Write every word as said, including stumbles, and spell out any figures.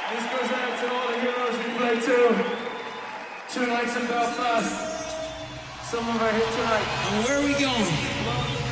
This goes out to all the heroes we played to. Two nights in Belfast. Some of our hit tonight. And where are we going?